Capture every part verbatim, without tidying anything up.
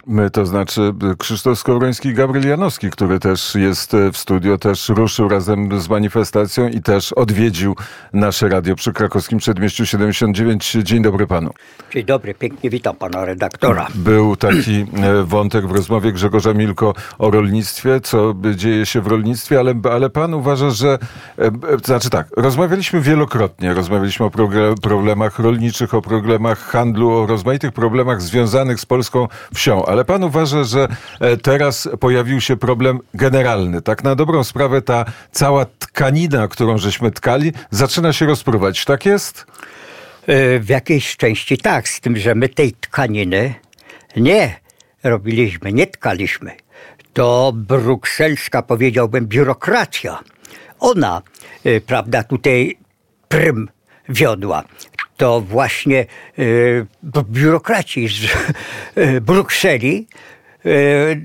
My, to znaczy Krzysztof Skowroński i Gabriel Janowski, który też jest w studio, też ruszył razem z manifestacją i też odwiedził nasze radio przy Krakowskim Przedmieściu siedemdziesiąt dziewięć. Dzień dobry panu. Dzień dobry, pięknie witam pana redaktora. Był taki wątek w rozmowie Grzegorza Milko o rolnictwie, co dzieje się w rolnictwie, ale, ale pan uważa, że... Znaczy tak, rozmawialiśmy wielokrotnie, rozmawialiśmy o problemach rolniczych, o problemach handlu, o rozmaitych problemach związanych z polską wsią, ale pan uważa, że teraz pojawił się problem generalny. Tak na dobrą sprawę ta cała tkanina, którą żeśmy tkali, zaczyna się rozpruwać. Tak jest? W jakiejś części tak, z tym, że my tej tkaniny nie robiliśmy, nie tkaliśmy. To brukselska, powiedziałbym, biurokracja. Ona, prawda, tutaj prym wiodła. To właśnie y, biurokraci z y, Brukseli y,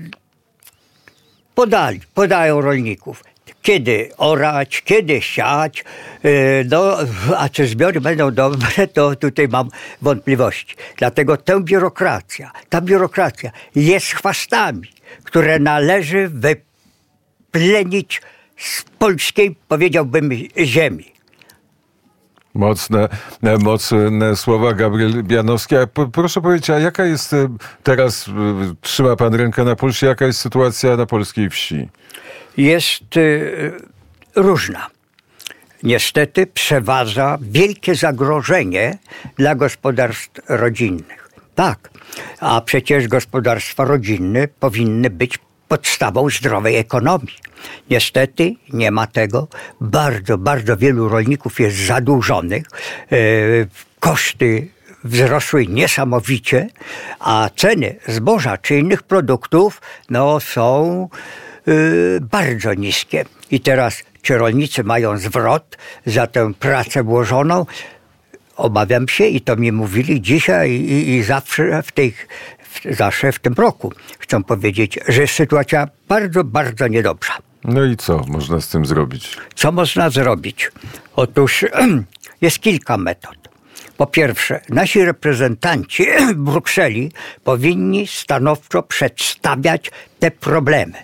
podali, podają rolników. Kiedy orać, kiedy siać, y, no, a czy zbiory będą dobre, to tutaj mam wątpliwości. Dlatego tę biurokracja, ta biurokracja jest chwastami, które należy wyplenić z polskiej, powiedziałbym, ziemi. Mocne, mocne słowa, Gabriel Janowski. A proszę powiedzieć, a jaka jest teraz, trzyma pan rękę na pulsie, jaka jest sytuacja na polskiej wsi? Jest y, różna. Niestety przeważa wielkie zagrożenie dla gospodarstw rodzinnych. Tak, a przecież gospodarstwa rodzinne powinny być podstawą zdrowej ekonomii. Niestety nie ma tego. Bardzo, bardzo wielu rolników jest zadłużonych. E, koszty wzrosły niesamowicie, a ceny zboża czy innych produktów no, są e, bardzo niskie. I teraz czy rolnicy mają zwrot za tę pracę włożoną? Obawiam się i to mi mówili dzisiaj i, i zawsze w tej zawsze w tym roku. Chcę powiedzieć, że jest sytuacja bardzo, bardzo niedobra. No i co można z tym zrobić? Co można zrobić? Otóż jest kilka metod. Po pierwsze, nasi reprezentanci w Brukseli powinni stanowczo przedstawiać te problemy.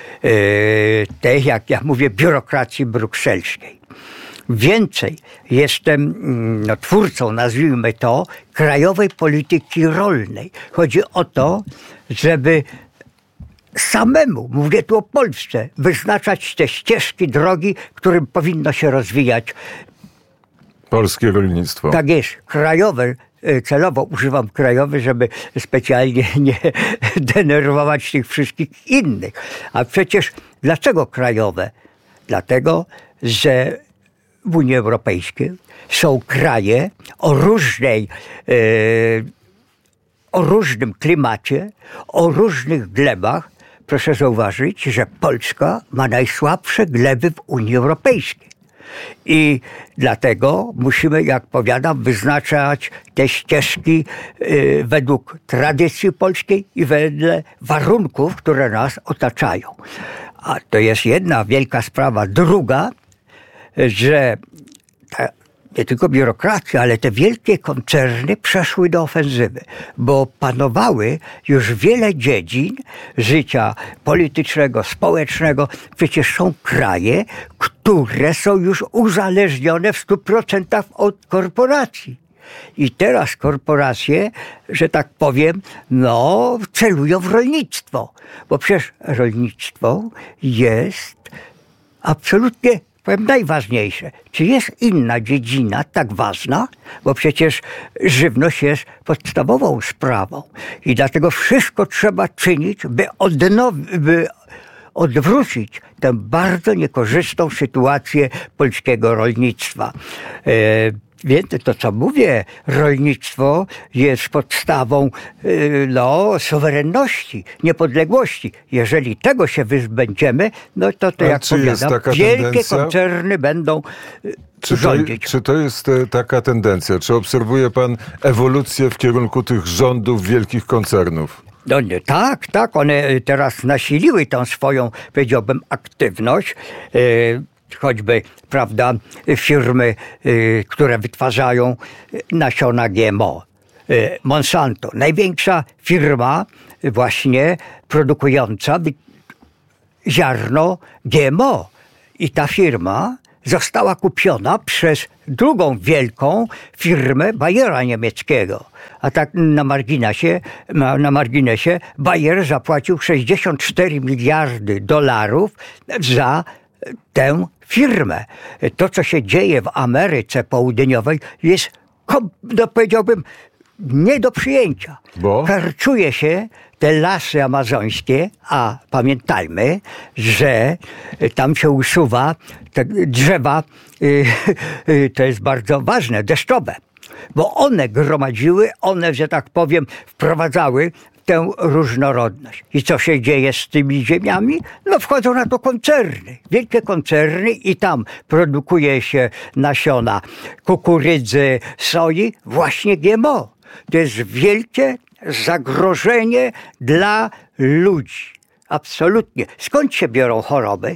Tej, jak ja mówię, biurokracji brukselskiej. Więcej, jestem no, twórcą, nazwijmy to, krajowej polityki rolnej. Chodzi o to, żeby samemu, mówię tu o Polsce, wyznaczać te ścieżki, drogi, którym powinno się rozwijać polskie rolnictwo. Tak jest, krajowe. Celowo używam krajowy, żeby specjalnie nie denerwować tych wszystkich innych. A przecież dlaczego krajowe? Dlatego, że w Unii Europejskiej są kraje o różnej, e, o różnym klimacie, o różnych glebach. Proszę zauważyć, że Polska ma najsłabsze gleby w Unii Europejskiej. I dlatego musimy, jak powiadam, wyznaczać te ścieżki y, według tradycji polskiej i wedle warunków, które nas otaczają. A to jest jedna wielka sprawa. Druga, że ta, nie tylko biurokracja, ale te wielkie koncerny przeszły do ofensywy, bo panowały już wiele dziedzin życia politycznego, społecznego. Przecież są kraje, które są już uzależnione w stu procentach od korporacji. I teraz korporacje, że tak powiem, no celują w rolnictwo, bo przecież rolnictwo jest absolutnie, powiem, najważniejsze. Czy jest inna dziedzina tak ważna? Bo przecież żywność jest podstawową sprawą. I dlatego wszystko trzeba czynić, by, odnow- by odwrócić tę bardzo niekorzystną sytuację polskiego rolnictwa. E, Więc to, co mówię, rolnictwo jest podstawą no, suwerenności, niepodległości. Jeżeli tego się wyzbędziemy, no to, to jak powiadam, wielkie tendencja? koncerny będą czy rządzić. To, czy to jest taka tendencja? Czy obserwuje pan ewolucję w kierunku tych rządów wielkich koncernów? No nie, tak, tak. One teraz nasiliły tą swoją, powiedziałbym, aktywność. Yy, choćby, prawda, firmy, y, które wytwarzają nasiona G M O. Monsanto, największa firma właśnie produkująca ziarno G M O. I ta firma została kupiona przez drugą wielką firmę Bayera niemieckiego. A tak na marginesie, na marginesie Bayer zapłacił sześćdziesiąt cztery miliardy dolarów za tę firmę. To, co się dzieje w Ameryce Południowej, jest, no powiedziałbym, nie do przyjęcia. Bo? Karczuje się te lasy amazońskie, a pamiętajmy, że tam się usuwa te drzewa, to jest bardzo ważne, deszczowe, bo one gromadziły, one, że tak powiem, wprowadzały tę różnorodność. I co się dzieje z tymi ziemiami? No wchodzą na to koncerny, wielkie koncerny i tam produkuje się nasiona kukurydzy, soi, właśnie G M O. To jest wielkie zagrożenie dla ludzi. Absolutnie. Skąd się biorą choroby?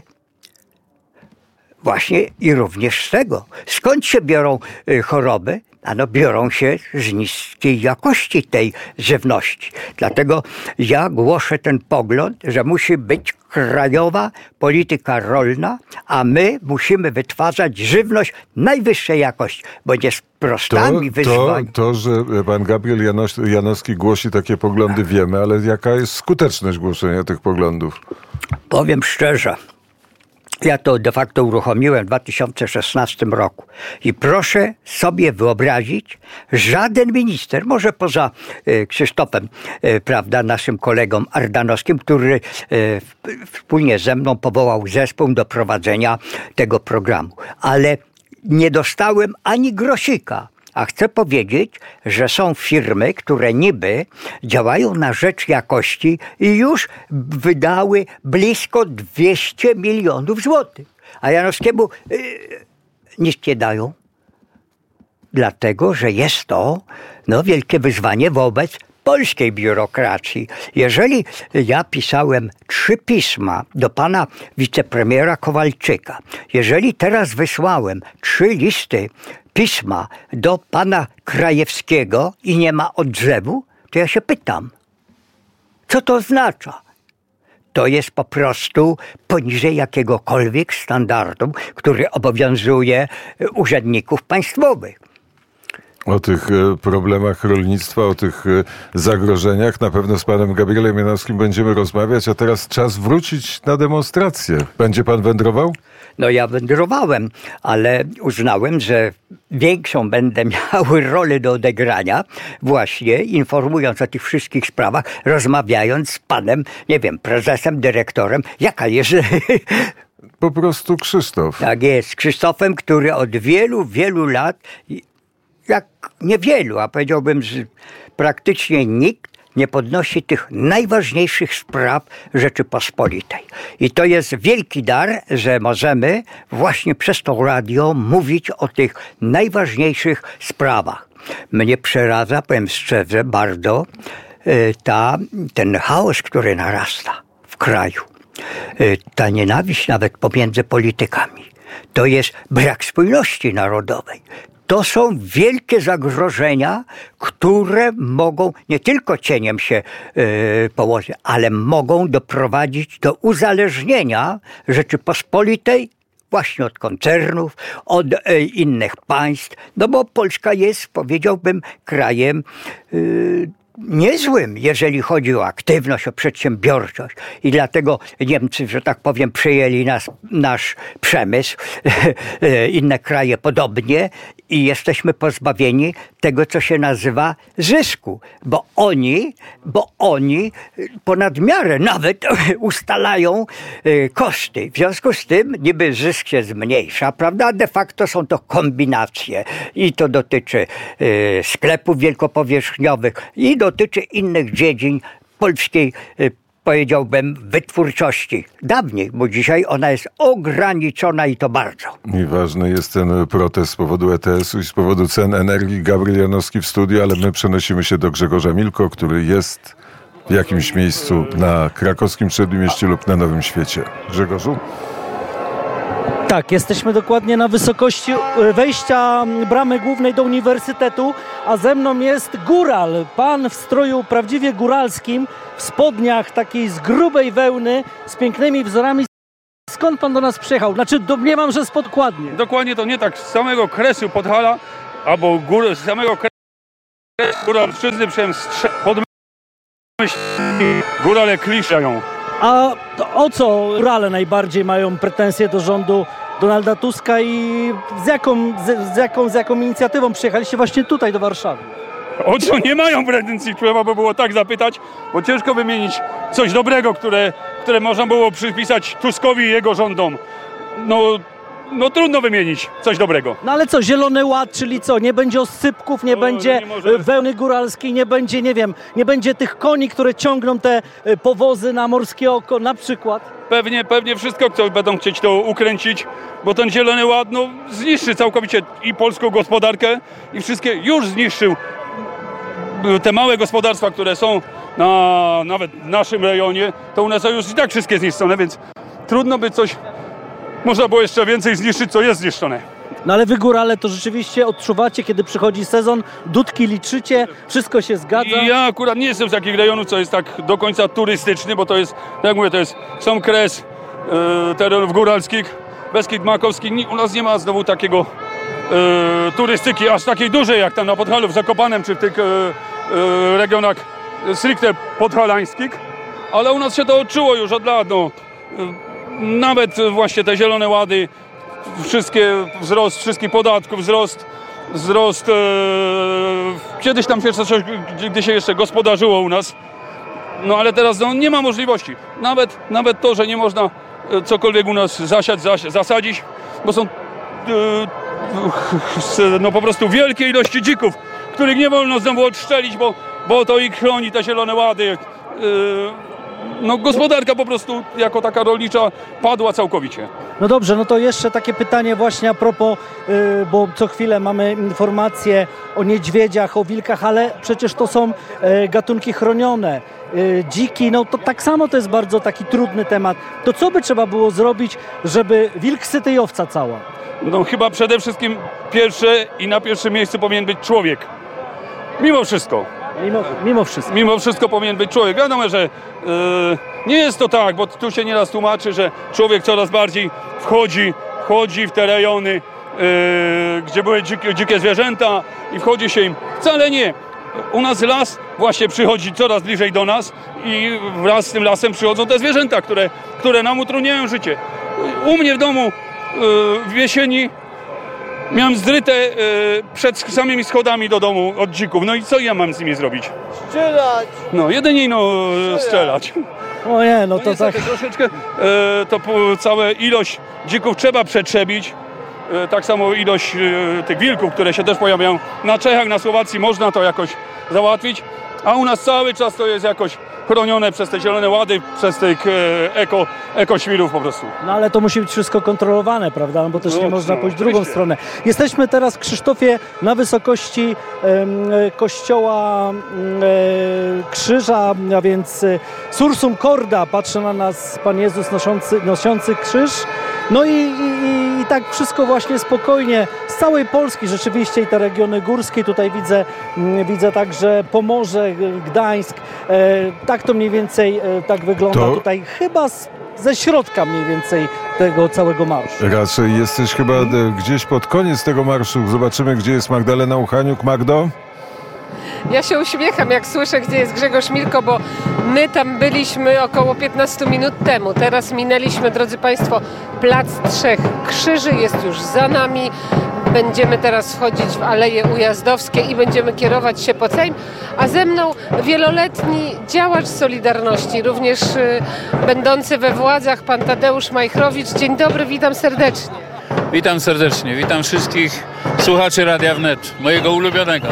Właśnie i również z tego. Skąd się biorą choroby? Ano biorą się z niskiej jakości tej żywności. Dlatego ja głoszę ten pogląd, że musi być krajowa polityka rolna, a my musimy wytwarzać żywność najwyższej jakości, bo nie sprostami to, wyzwań. To, to, że pan Gabriel Janos, Janowski głosi takie poglądy, wiemy, ale jaka jest skuteczność głoszenia tych poglądów? Powiem szczerze, ja to de facto uruchomiłem w dwa tysiące szesnastym roku. I proszę sobie wyobrazić, żaden minister, może poza e, Krzysztofem, e, prawda, naszym kolegą Ardanowskim, który e, wspólnie ze mną powołał zespół do prowadzenia tego programu. Ale nie dostałem ani grosika. A chcę powiedzieć, że są firmy, które niby działają na rzecz jakości i już wydały blisko dwieście milionów złotych. A Janowskiemu yy, nic nie dają. Dlatego, że jest to no, wielkie wyzwanie wobec polskiej biurokracji. Jeżeli ja pisałem trzy pisma do pana wicepremiera Kowalczyka, jeżeli teraz wysłałem trzy listy pisma do pana Krajewskiego i nie ma odzewu, to ja się pytam, co to oznacza? To jest po prostu poniżej jakiegokolwiek standardu, który obowiązuje urzędników państwowych. O tych problemach rolnictwa, o tych zagrożeniach na pewno z panem Gabrielem Janowskim będziemy rozmawiać, a teraz czas wrócić na demonstrację. Będzie pan wędrował? No ja wędrowałem, ale uznałem, że większą będę miał rolę do odegrania właśnie informując o tych wszystkich sprawach, rozmawiając z panem, nie wiem, prezesem, dyrektorem, jaka jest... Po prostu Krzysztof. Tak jest, Krzysztofem, który od wielu, wielu lat, jak niewielu, a powiedziałbym, że praktycznie nikt nie podnosi tych najważniejszych spraw Rzeczypospolitej. I to jest wielki dar, że możemy właśnie przez to radio mówić o tych najważniejszych sprawach. Mnie przeraża, powiem szczerze, bardzo ta, ten chaos, który narasta w kraju. Ta nienawiść nawet pomiędzy politykami. To jest brak spójności narodowej. To są wielkie zagrożenia, które mogą nie tylko cieniem się yy, położyć, ale mogą doprowadzić do uzależnienia Rzeczypospolitej właśnie od koncernów, od yy, innych państw. No bo Polska jest, powiedziałbym, krajem yy, niezłym, jeżeli chodzi o aktywność, o przedsiębiorczość. I dlatego Niemcy, że tak powiem, przejęli nas, nasz przemysł, inne kraje podobnie i jesteśmy pozbawieni tego, co się nazywa zysku. Bo oni, bo oni ponad miarę nawet ustalają koszty. W związku z tym niby zysk się zmniejsza, prawda? De facto są to kombinacje. I to dotyczy sklepów wielkopowierzchniowych i dotyczy innych dziedzin polskiej, powiedziałbym, wytwórczości. Dawniej, bo dzisiaj ona jest ograniczona i to bardzo. I ważny jest ten protest z powodu E T S-u i z powodu cen energii. Gabriel Janowski w studiu, ale my przenosimy się do Grzegorza Milko, który jest w jakimś miejscu na krakowskim Przedmieściu lub na Nowym Świecie. Grzegorzu? Tak, jesteśmy dokładnie na wysokości wejścia bramy głównej do uniwersytetu, a ze mną jest góral, pan w stroju prawdziwie góralskim, w spodniach takiej z grubej wełny, z pięknymi wzorami. Skąd pan do nas przyjechał? Znaczy, domniemam, że z Podkładnie. Dokładnie to nie tak, z samego kresu Podhala, albo gór, z samego kresu Góralszczyzny przyjechałem pod myśl, górale kliszają. A to o co górale najbardziej mają pretensje do rządu Donalda Tuska i z jaką, z, z, jaką, z jaką inicjatywą przyjechaliście właśnie tutaj do Warszawy? O co nie mają pretensji, trzeba by było tak zapytać, bo ciężko wymienić coś dobrego, które, które można było przypisać Tuskowi i jego rządom. No, no trudno wymienić coś dobrego. No ale co, Zielony Ład, czyli co, nie będzie oscypków, nie O, będzie nie może- wełny góralskiej, nie będzie, nie wiem, nie będzie tych koni, które ciągną te y, powozy na Morskie Oko na przykład? Pewnie, pewnie wszystko, co będą chcieć to ukręcić, bo ten Zielony Ład no, zniszczy całkowicie i polską gospodarkę i wszystkie już zniszczył te małe gospodarstwa, które są na nawet w naszym rejonie, to u nas są już i tak wszystkie zniszczone, więc trudno by coś, można było jeszcze więcej zniszczyć, co jest zniszczone. No ale wy górale to rzeczywiście odczuwacie, kiedy przychodzi sezon, dudki liczycie, wszystko się zgadza? I ja akurat nie jestem z takich rejonów, co jest tak do końca turystyczny, bo to jest, tak jak mówię, to jest sam kres e, terenów góralskich, Beskid Makowski. Ni- U nas nie ma znowu takiego e, turystyki aż takiej dużej, jak tam na Podhalu, w Zakopanem, czy w tych e, e, regionach stricte podhalańskich, ale u nas się to odczuło już od lat. No. E, nawet właśnie te Zielone Łady, wszystkie wzrost wszystkich podatków, wzrost, wzrost e, kiedyś tam pierwsze coś, gdzie, gdzie się jeszcze gospodarzyło u nas, no ale teraz no, nie ma możliwości. Nawet, nawet to, że nie można e, cokolwiek u nas zasiać, zas, zasadzić, bo są e, e, no po prostu wielkie ilości dzików, których nie wolno znowu odstrzelić, bo, bo to ich chroni te Zielone Łady. E, No gospodarka po prostu jako taka rolnicza padła całkowicie. No dobrze, no to jeszcze takie pytanie właśnie a propos, yy, bo co chwilę mamy informacje o niedźwiedziach, o wilkach, ale przecież to są yy, gatunki chronione. Yy, dziki, no to tak samo to jest bardzo taki trudny temat. To co by trzeba było zrobić, żeby wilk syty i owca cała? No chyba przede wszystkim pierwsze i na pierwszym miejscu powinien być człowiek. Mimo wszystko. Mimo, mimo wszystko. Mimo wszystko powinien być człowiek. Wiadomo, że yy, nie jest to tak, bo tu się nieraz tłumaczy, że człowiek coraz bardziej wchodzi, wchodzi w te rejony, yy, gdzie były dzikie, dzikie zwierzęta i wchodzi się im. Wcale nie. U nas las właśnie przychodzi coraz bliżej do nas i wraz z tym lasem przychodzą te zwierzęta, które, które nam utrudniają życie. U mnie w domu yy, w jesieni miałem zdryte y, przed samymi schodami do domu od dzików. No i co ja mam z nimi zrobić? Strzelać! No jedynie no strzelać. O nie, no No to niestety, tak. troszeczkę y, to po, całe ilość dzików trzeba przetrzebić. Y, tak samo ilość y, tych wilków, które się też pojawiają na Czechach, na Słowacji, można to jakoś załatwić. A u nas cały czas to jest jakoś chronione przez te Zielone Łady, przez tych e, eko, ekoświrów po prostu. No ale to musi być wszystko kontrolowane, prawda? No bo też No, nie można no, pójść w drugą oczywiście. stronę. Jesteśmy teraz, Krzysztofie, na wysokości em, e, kościoła em, e, Krzyża, a więc e, Sursum Corda. Patrzy na nas Pan Jezus noszący, noszący krzyż. No i, i, i tak wszystko właśnie spokojnie z całej Polski rzeczywiście i te regiony górskie. Tutaj widzę, mm, widzę także Pomorze, Gdańsk. E, tak to mniej więcej e, tak wygląda To- tutaj. Chyba z, ze środka mniej więcej tego całego marszu. Raczej jesteś chyba e, gdzieś pod koniec tego marszu. Zobaczymy, gdzie jest Magdalena Uchaniuk. Magdo? Ja się uśmiecham, jak słyszę, gdzie jest Grzegorz Milko, bo my tam byliśmy około piętnaście minut temu. Teraz minęliśmy, drodzy Państwo, Plac Trzech Krzyży, jest już za nami. Będziemy teraz wchodzić w Aleje Ujazdowskie i będziemy kierować się po Sejm. A ze mną wieloletni działacz Solidarności, również y, będący we władzach, pan Tadeusz Majchrowicz. Dzień dobry, witam serdecznie. Witam serdecznie, witam wszystkich słuchaczy Radia Wnet, mojego ulubionego.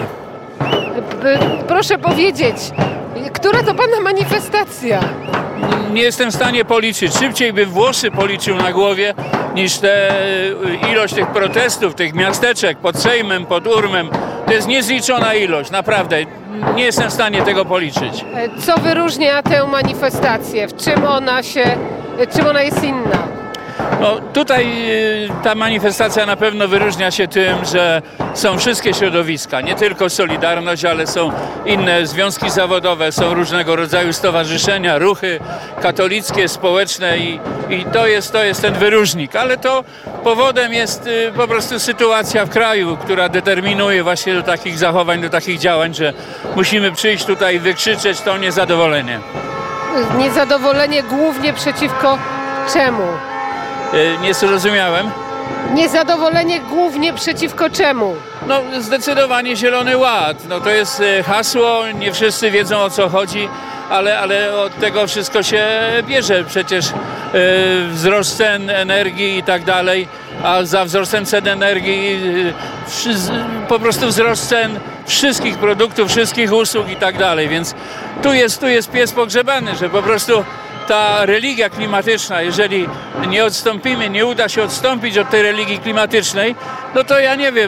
P- Proszę powiedzieć, która to pana manifestacja? Nie jestem w stanie policzyć, szybciej by włosy policzył na głowie niż te ilość tych protestów, tych miasteczek pod Sejmem, pod Urmem. To jest niezliczona ilość, naprawdę. Nie jestem w stanie tego policzyć. Co wyróżnia tę manifestację? W czym ona się, czym ona jest inna? No, tutaj ta manifestacja na pewno wyróżnia się tym, że są wszystkie środowiska, nie tylko Solidarność, ale są inne związki zawodowe, są różnego rodzaju stowarzyszenia, ruchy katolickie, społeczne i, i to jest, to jest ten wyróżnik. Ale to powodem jest po prostu sytuacja w kraju, która determinuje właśnie do takich zachowań, do takich działań, że musimy przyjść tutaj i wykrzyczeć to niezadowolenie. Niezadowolenie głównie przeciwko czemu? Nie zrozumiałem. Niezadowolenie głównie przeciwko czemu? No zdecydowanie Zielony Ład. No to jest hasło, nie wszyscy wiedzą o co chodzi, ale, ale od tego wszystko się bierze. Przecież yy, wzrost cen energii i tak dalej, a za wzrostem cen energii yy, wszy, po prostu wzrost cen wszystkich produktów, wszystkich usług i tak dalej. Więc tu jest, tu jest pies pogrzebany, że po prostu ta religia klimatyczna, jeżeli nie odstąpimy, nie uda się odstąpić od tej religii klimatycznej, no to ja nie wiem,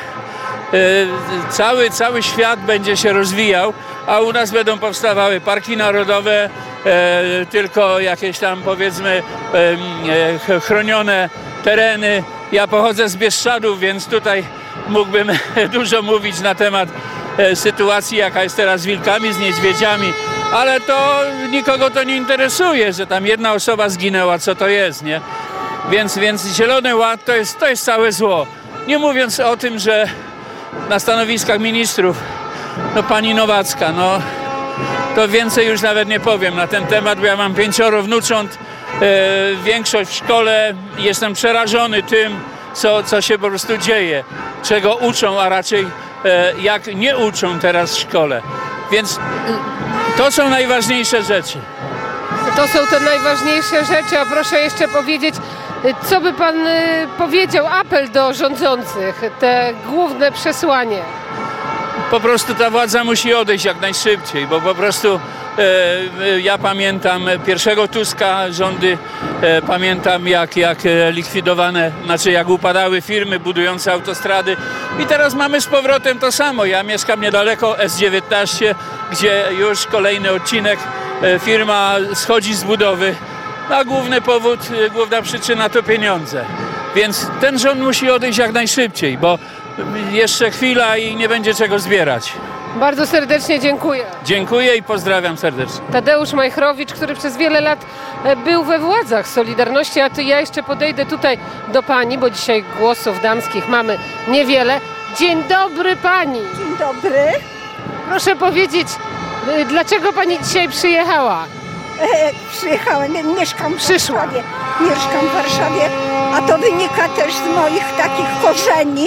cały, cały świat będzie się rozwijał, a u nas będą powstawały parki narodowe, tylko jakieś tam powiedzmy chronione tereny. Ja pochodzę z Bieszczadów, więc tutaj mógłbym dużo mówić na temat sytuacji, jaka jest teraz z wilkami, z niedźwiedziami. Ale to nikogo to nie interesuje, że tam jedna osoba zginęła, co to jest, nie? Więc, więc Zielony Ład to jest, to jest całe zło. Nie mówiąc o tym, że na stanowiskach ministrów, no pani Nowacka, no to więcej już nawet nie powiem na ten temat, bo ja mam pięcioro wnucząt, e, większość w szkole, jestem przerażony tym, co, co się po prostu dzieje, czego uczą, a raczej e, jak nie uczą teraz w szkole. Więc to są najważniejsze rzeczy. To są te najważniejsze rzeczy, a proszę jeszcze powiedzieć, co by pan powiedział, apel do rządzących, te główne przesłanie? Po prostu ta władza musi odejść jak najszybciej, bo po prostu e, ja pamiętam pierwszego Tuska rządy, e, pamiętam jak, jak likwidowane, znaczy jak upadały firmy budujące autostrady i teraz mamy z powrotem to samo. Ja mieszkam niedaleko S dziewiętnaście, gdzie już kolejny odcinek, e, firma schodzi z budowy, a główny powód, główna przyczyna to pieniądze. Więc ten rząd musi odejść jak najszybciej, bo jeszcze chwila i nie będzie czego zbierać. Bardzo serdecznie dziękuję. Dziękuję i pozdrawiam serdecznie. Tadeusz Majchrowicz, który przez wiele lat był we władzach Solidarności, a ty, ja jeszcze podejdę tutaj do pani, bo dzisiaj głosów damskich mamy niewiele. Dzień dobry pani. Dzień dobry. Proszę powiedzieć, dlaczego pani dzisiaj przyjechała? E, przyjechałem, mieszkam w Przyszła. Warszawie. Mieszkam w Warszawie, a to wynika też z moich takich korzeni.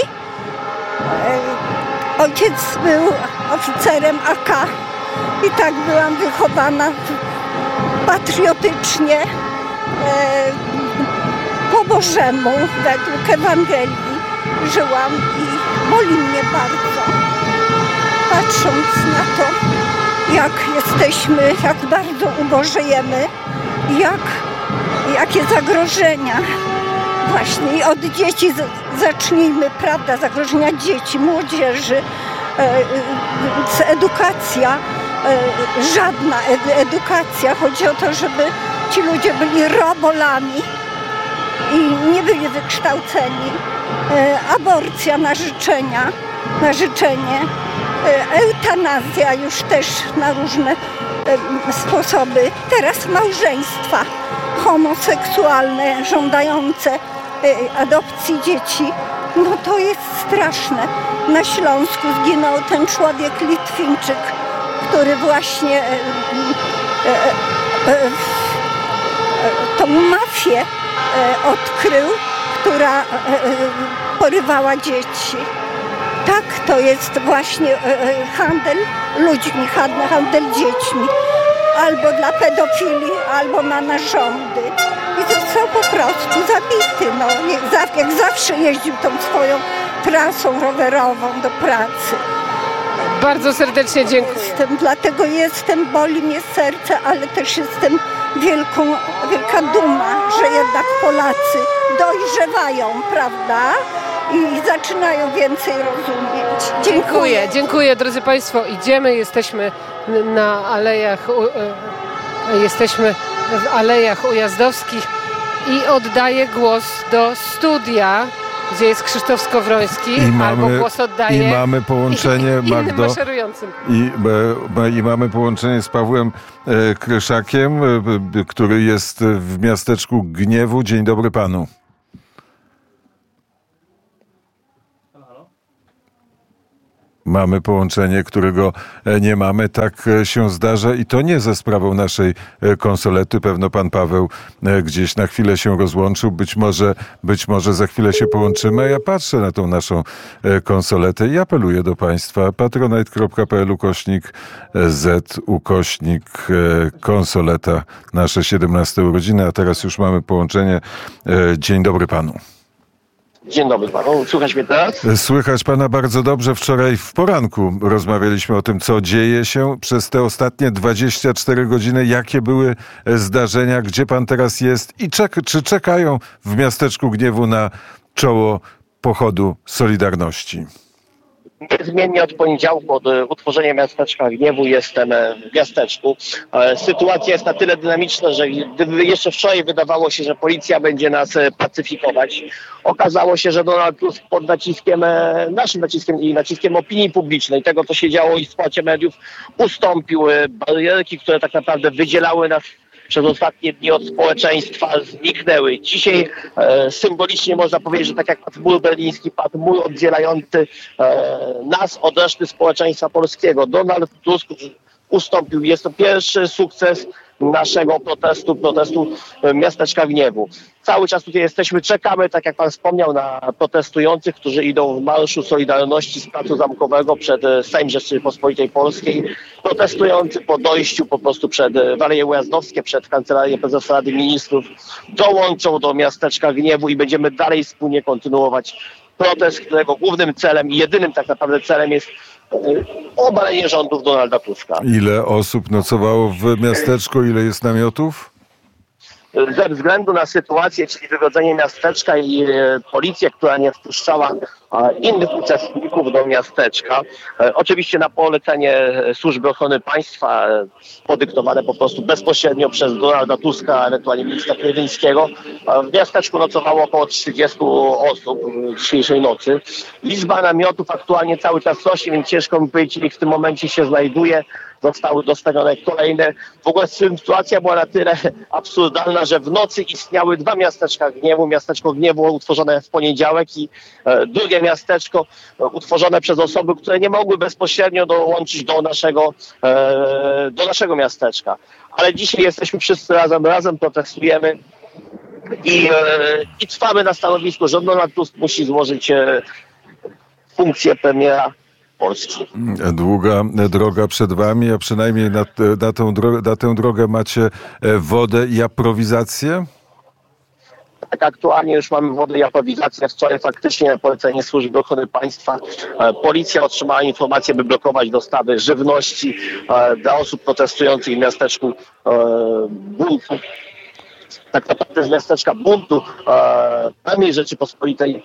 E, ojciec był oficerem A K i tak byłam wychowana patriotycznie, e, po Bożemu, według Ewangelii żyłam i boli mnie bardzo, patrząc na to, jak jesteśmy, jak bardzo ubożejemy, jak, jakie zagrożenia. Właśnie i od dzieci z, zacznijmy, prawda, zagrożenia dzieci, młodzieży, e, e, edukacja, e, żadna ed, edukacja. Chodzi o to, żeby ci ludzie byli robolami i nie byli wykształceni. E, aborcja na życzenia, na życzenie. Eutanazja już też na różne e, sposoby. Teraz małżeństwa homoseksualne, żądające e, adopcji dzieci. No to jest straszne. Na Śląsku zginął ten człowiek Litwińczyk, który właśnie e, e, e, e, tą mafię e, odkrył, która e, e, porywała dzieci. Tak, to jest właśnie e, handel ludźmi, handel, handel dziećmi. Albo dla pedofilii, albo na narządy. I został po prostu zabity. No, nie, jak zawsze jeździł tą swoją trasą rowerową do pracy. Bardzo serdecznie dziękuję. Jestem, dlatego jestem, boli mnie serce, ale też jestem wielką, wielka duma, że jednak Polacy dojrzewają, prawda? I zaczynają więcej rozumieć. Dziękuję. Dziękuję, dziękuję drodzy Państwo. Idziemy, jesteśmy na alejach, jesteśmy w alejach ujazdowskich i oddaję głos do studia, gdzie jest Krzysztof Skowroński, I mamy, albo głos oddaję i mamy połączenie, innym Magdo, maszerującym. I, i mamy połączenie z Pawłem Kryszakiem, który jest w miasteczku Gniewu. Dzień dobry panu. Mamy połączenie, którego nie mamy. Tak się zdarza i to nie ze sprawą naszej konsolety. Pewno pan Paweł gdzieś na chwilę się rozłączył. Być może, być może za chwilę się połączymy. Ja patrzę na tą naszą konsoletę i apeluję do państwa. patronite.pl ukośnik Z ukośnik konsoleta. Nasze siedemnaste urodziny, a teraz już mamy połączenie. Dzień dobry panu. Dzień dobry panu. Słychać mnie teraz? Słychać pana bardzo dobrze. Wczoraj w poranku rozmawialiśmy o tym, co dzieje się przez te ostatnie dwadzieścia cztery godziny. Jakie były zdarzenia, gdzie pan teraz jest i czek- czy czekają w miasteczku Gniewu na czoło pochodu Solidarności? Niezmiennie od poniedziałku, od utworzenia miasteczka Gniewu jestem w miasteczku. Sytuacja jest na tyle dynamiczna, że gdyby jeszcze wczoraj wydawało się, że policja będzie nas pacyfikować, okazało się, że Donald Tusk pod naciskiem, naszym naciskiem i naciskiem opinii publicznej, tego co się działo i w spłacie mediów, ustąpił. Barierki, które tak naprawdę wydzielały nas przez ostatnie dni od społeczeństwa, zniknęły. Dzisiaj e, symbolicznie można powiedzieć, że tak jak padł mur berliński, padł mur oddzielający e, nas od reszty społeczeństwa polskiego. Donald Tusk ustąpił. Jest to pierwszy sukces naszego protestu, protestu miasteczka Gniewu. Cały czas tutaj jesteśmy, czekamy, tak jak pan wspomniał, na protestujących, którzy idą w marszu Solidarności z Placu Zamkowego przed Sejm Rzeczypospolitej Polskiej. Protestujący po dojściu po prostu przed Waleje Ujazdowskie, przed Kancelarię Prezesa Rady Ministrów dołączą do miasteczka Gniewu i będziemy dalej wspólnie kontynuować protest, którego głównym celem i jedynym tak naprawdę celem jest obalenie rządów Donalda Tuska. Ile osób nocowało w miasteczku? Ile jest namiotów? Ze względu na sytuację, czyli wygodzenie miasteczka i e, policję, która nie wpuszczała e, innych uczestników do miasteczka, e, oczywiście na polecenie Służby Ochrony Państwa, e, podyktowane po prostu bezpośrednio przez Donalda Tuska, ewentualnie ministra Kiewińskiego, e, w miasteczku nocowało około trzydziestu osób dzisiejszej nocy. Liczba namiotów aktualnie cały czas rośnie, więc ciężko mi powiedzieć, ile w tym momencie się znajduje. Zostały dostawione kolejne. W ogóle sytuacja była na tyle absurdalna, że w nocy istniały dwa miasteczka Gniewu. Miasteczko Gniewu utworzone w poniedziałek i e, drugie miasteczko e, utworzone przez osoby, które nie mogły bezpośrednio dołączyć do naszego, e, do naszego miasteczka. Ale dzisiaj jesteśmy wszyscy razem, razem protestujemy i, e, i trwamy na stanowisku, że Donald Tusk musi złożyć e, funkcję premiera Polski. Długa droga przed wami, a przynajmniej na, na, tę, drogę, na tę drogę macie wodę i aprowizację? Tak, aktualnie już mamy wodę i aprowizację. Wczoraj faktycznie na polecenie Służby Ochrony Państwa e, policja otrzymała informację, by blokować dostawy żywności e, dla osób protestujących w miasteczku e, Buntu. Tak naprawdę z miasteczka Buntu, e, premier Rzeczypospolitej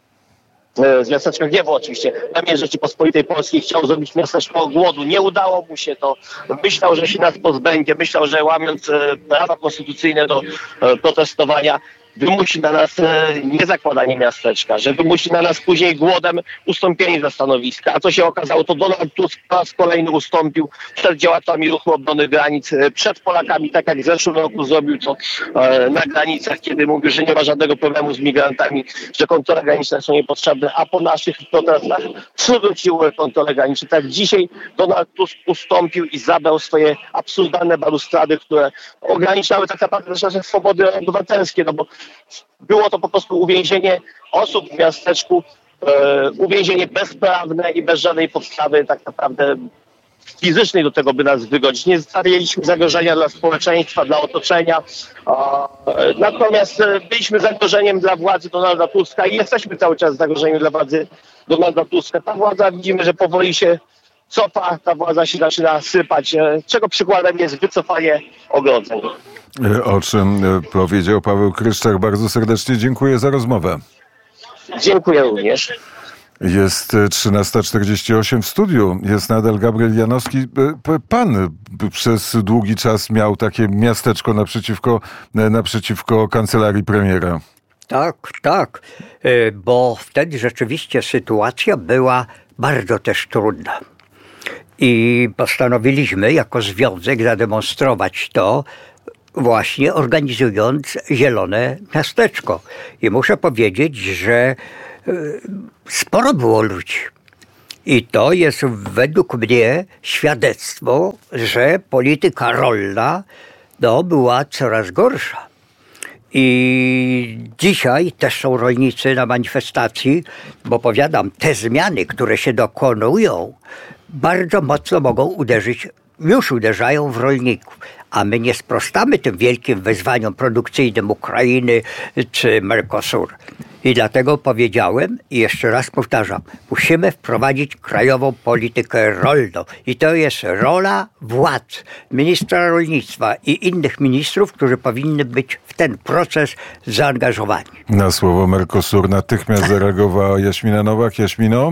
z miasteczka Gniewu oczywiście, premier Rzeczypospolitej Polskiej chciał zrobić miasteczko głodu. Nie udało mu się to. Myślał, że się nas pozbędzie. Myślał, że łamiąc prawa konstytucyjne do protestowania, wymusi na nas nie zakładanie miasteczka, że wymusi na nas później głodem ustąpienie ze stanowiska. A co się okazało, to Donald Tusk po raz kolejny ustąpił przed działaczami ruchu obrony granic, przed Polakami, tak jak w zeszłym roku zrobił to na granicach, kiedy mówił, że nie ma żadnego problemu z migrantami, że kontrole graniczne są niepotrzebne, a po naszych protestach przywrócił kontrole graniczne. Tak dzisiaj Donald Tusk ustąpił i zabrał swoje absurdalne balustrady, które ograniczały tak naprawdę nasze swobody obywatelskie, no bo było to po prostu uwięzienie osób w miasteczku, e, uwięzienie bezprawne i bez żadnej podstawy tak naprawdę fizycznej do tego, by nas wygodzić. Nie stawialiśmy zagrożenia dla społeczeństwa, dla otoczenia. A, e, natomiast e, byliśmy zagrożeniem dla władzy Donalda Tuska i jesteśmy cały czas zagrożeniem dla władzy Donalda Tuska. Ta władza, widzimy, że powoli się cofa, ta władza się zaczyna sypać, e, czego przykładem jest wycofanie ogrodzeń. O czym powiedział Paweł Kryszczak. Bardzo serdecznie dziękuję za rozmowę. Dziękuję również. Jest trzynasta czterdzieści osiem w studiu. Jest nadal Gabriel Janowski. Pan przez długi czas miał takie miasteczko naprzeciwko, naprzeciwko kancelarii premiera. Tak, tak, bo wtedy rzeczywiście sytuacja była bardzo też trudna. I postanowiliśmy jako związek zademonstrować to, właśnie organizując Zielone Miasteczko. I muszę powiedzieć, że sporo było ludzi. I to jest według mnie świadectwo, że polityka rolna no, była coraz gorsza. I dzisiaj też są rolnicy na manifestacji, bo powiadam, te zmiany, które się dokonują, bardzo mocno mogą uderzyć, już uderzają w rolników. A my nie sprostamy tym wielkim wyzwaniom produkcyjnym Ukrainy czy Mercosur. I dlatego powiedziałem i jeszcze raz powtarzam, musimy wprowadzić krajową politykę rolną. I to jest rola władz, ministra rolnictwa i innych ministrów, którzy powinni być w ten proces zaangażowani. Na słowo Mercosur natychmiast zareagowała Jaśmina Nowak. Jaśmino?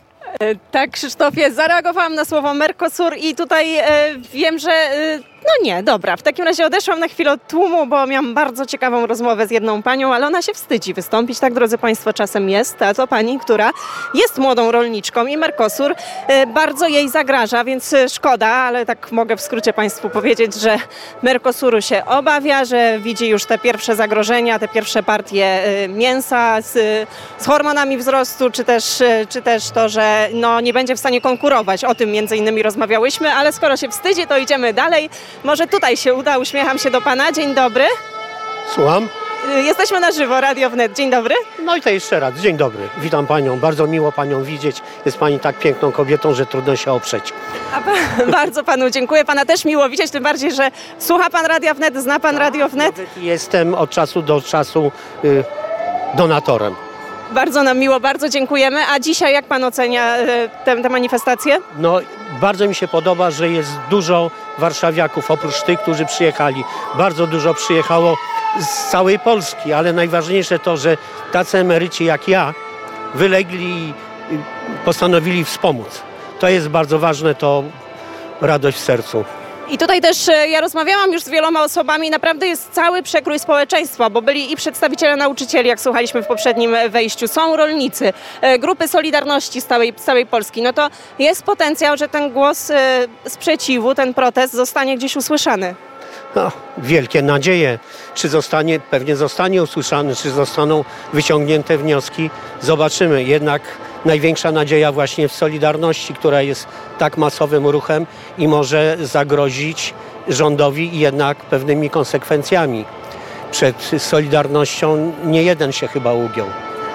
Tak, Krzysztofie, zareagowałam na słowo Mercosur i tutaj e, wiem, że... E, no nie, dobra, w takim razie odeszłam na chwilę od tłumu, bo miałam bardzo ciekawą rozmowę z jedną panią, ale ona się wstydzi wystąpić, tak drodzy Państwo czasem jest, a to pani, która jest młodą rolniczką i Mercosur e, bardzo jej zagraża, więc szkoda, ale tak mogę w skrócie Państwu powiedzieć, że Mercosuru się obawia, że widzi już te pierwsze zagrożenia, te pierwsze partie e, mięsa z, z hormonami wzrostu, czy też, e, czy też to, że no, nie będzie w stanie konkurować. O tym między innymi rozmawiałyśmy, ale skoro się wstydzi, to idziemy dalej. Może tutaj się uda. Uśmiecham się do pana. Dzień dobry. Słucham? Jesteśmy na żywo, Radio Wnet. Dzień dobry. No i to jeszcze raz. Dzień dobry. Witam panią. Bardzo miło panią widzieć. Jest pani tak piękną kobietą, że trudno się oprzeć. A pa, bardzo panu dziękuję. Pana też miło widzieć, tym bardziej, że słucha pan Radia Wnet, zna pan Radio Wnet. Jestem od czasu do czasu y, donatorem. Bardzo nam miło, bardzo dziękujemy. A dzisiaj jak pan ocenia tę, tę manifestację? No, bardzo mi się podoba, że jest dużo warszawiaków, oprócz tych, którzy przyjechali. Bardzo dużo przyjechało z całej Polski, ale najważniejsze to, że tacy emeryci jak ja wylegli i postanowili wspomóc. To jest bardzo ważne, to radość w sercu. I tutaj też ja rozmawiałam już z wieloma osobami, naprawdę jest cały przekrój społeczeństwa, bo byli i przedstawiciele nauczycieli, jak słuchaliśmy w poprzednim wejściu, są rolnicy, grupy Solidarności z całej, z całej Polski. No to jest potencjał, że ten głos sprzeciwu, ten protest zostanie gdzieś usłyszany. No, wielkie nadzieje. Czy zostanie, pewnie zostanie usłyszany, czy zostaną wyciągnięte wnioski, zobaczymy. Jednak największa nadzieja właśnie w Solidarności, która jest tak masowym ruchem i może zagrozić rządowi jednak pewnymi konsekwencjami. Przed Solidarnością nie jeden się chyba ugiął.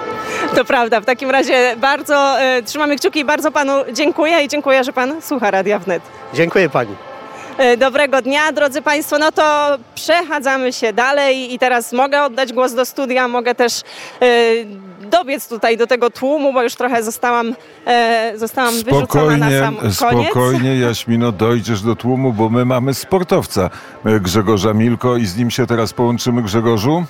To prawda. W takim razie bardzo e, trzymamy kciuki i bardzo panu dziękuję i dziękuję, że pan słucha Radia Wnet. Dziękuję pani. Dobrego dnia, drodzy Państwo. No to przechadzamy się dalej i teraz mogę oddać głos do studia, mogę też e, dobiec tutaj do tego tłumu, bo już trochę zostałam, e, zostałam wyrzucona na sam koniec. Spokojnie, Jaśmino, dojdziesz do tłumu, bo my mamy sportowca Grzegorza Milko i z nim się teraz połączymy. Grzegorzu?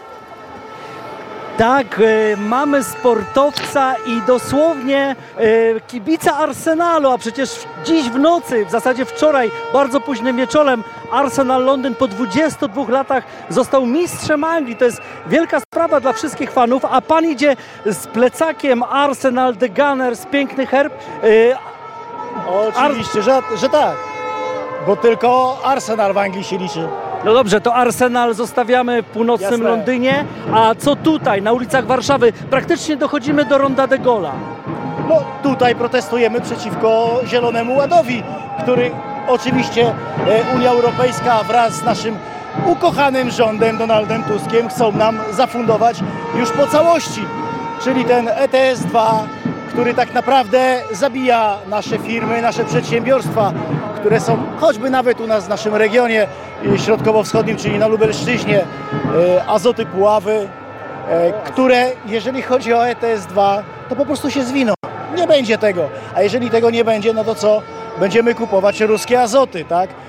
Tak, y, mamy sportowca i dosłownie y, kibica Arsenalu, a przecież dziś w nocy, w zasadzie wczoraj, bardzo późnym wieczorem, Arsenal Londyn po dwudziestu dwóch latach został mistrzem Anglii. To jest wielka sprawa dla wszystkich fanów, a pan idzie z plecakiem Arsenal The Gunners, piękny herb. Y, Oczywiście, Ar- że, że tak, bo tylko Arsenal w Anglii się liczy. No dobrze, to Arsenal zostawiamy w północnym Jasne. Londynie, a co tutaj, na ulicach Warszawy? Praktycznie dochodzimy do Ronda de Gaulle'a. No tutaj protestujemy przeciwko Zielonemu Ładowi, który oczywiście Unia Europejska wraz z naszym ukochanym rządem Donaldem Tuskiem chcą nam zafundować już po całości. Czyli ten E T S dwa, który tak naprawdę zabija nasze firmy, nasze przedsiębiorstwa, które są choćby nawet u nas w naszym regionie środkowo-wschodnim, czyli na Lubelszczyźnie, Azoty Puławy, które jeżeli chodzi o E T S dwa, to po prostu się zwiną. Nie będzie tego. A jeżeli tego nie będzie, no to co? Będziemy kupować ruskie azoty, tak?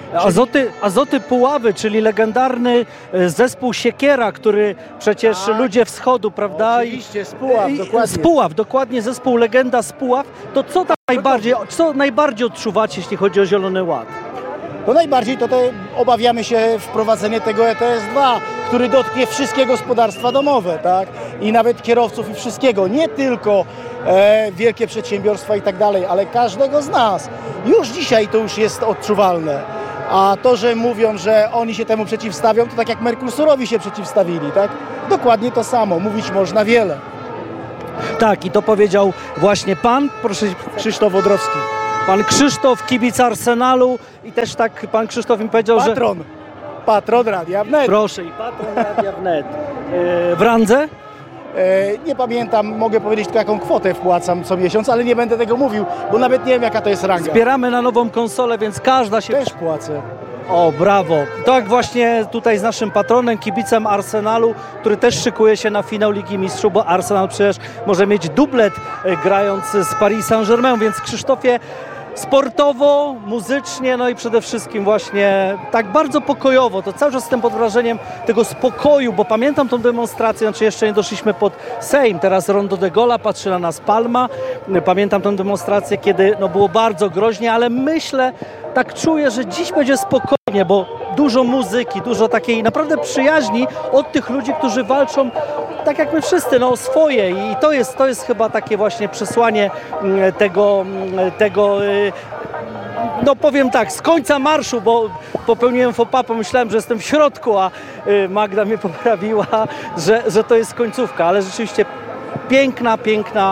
Azoty, Azoty Puławy, czyli legendarny zespół Siekiera, który przecież tak. ludzie wschodu, prawda? Oczywiście, z Puław, dokładnie. Z Puław, dokładnie, zespół Legenda z Puław. To co tam najbardziej, co najbardziej odczuwacie, jeśli chodzi o Zielony Ład? To najbardziej to te, obawiamy się wprowadzenie tego E T S dwa, który dotknie wszystkie gospodarstwa domowe, tak? I nawet kierowców i wszystkiego, nie tylko e, wielkie przedsiębiorstwa i tak dalej, ale każdego z nas. Już dzisiaj to już jest odczuwalne. A to, że mówią, że oni się temu przeciwstawią, to tak jak Mercosurowi się przeciwstawili, tak? Dokładnie to samo, mówić można wiele. Tak, i to powiedział właśnie pan, proszę, Krzysztof Wodrowski. Pan Krzysztof, kibic Arsenalu i też tak pan Krzysztof mi powiedział, patron. że... Patron. Patron Radia Wnet. Proszę, i patron Radia Wnet. Yy, w randze? E, nie pamiętam, mogę powiedzieć tylko jaką kwotę wpłacam co miesiąc, ale nie będę tego mówił, bo nawet nie wiem jaka to jest ranga. Zbieramy na nową konsolę, więc każda się... Też płacę. O, brawo. Tak właśnie tutaj z naszym patronem, kibicem Arsenalu, który też szykuje się na finał Ligi Mistrzów, bo Arsenal przecież może mieć dublet grając z Paris Saint-Germain, więc Krzysztofie, sportowo, muzycznie, no i przede wszystkim właśnie tak bardzo pokojowo. To cały czas jestem pod wrażeniem tego spokoju, bo pamiętam tą demonstrację, znaczy jeszcze nie doszliśmy pod Sejm, teraz Rondo de Gola, patrzy na nas Palma. Pamiętam tę demonstrację, kiedy no, było bardzo groźnie, ale myślę, tak czuję, że dziś będzie spokojnie, bo dużo muzyki, dużo takiej naprawdę przyjaźni od tych ludzi, którzy walczą tak jak my wszyscy, no o swoje i to jest, to jest chyba takie właśnie przesłanie tego, tego no powiem tak, z końca marszu, bo popełniłem faux pas, pomyślałem, że jestem w środku, a Magda mnie poprawiła, że, że to jest końcówka, ale rzeczywiście piękna, piękna,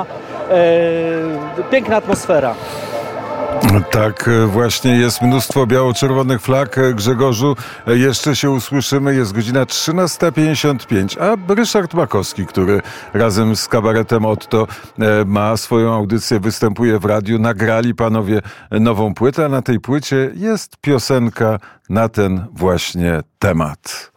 e, piękna atmosfera. Tak, właśnie jest mnóstwo biało-czerwonych flag. Grzegorzu, jeszcze się usłyszymy. Jest godzina trzynasta pięćdziesiąt pięć, a Ryszard Makowski, który razem z kabaretem Otto ma swoją audycję, występuje w radiu. Nagrali panowie nową płytę, a na tej płycie jest piosenka na ten właśnie temat.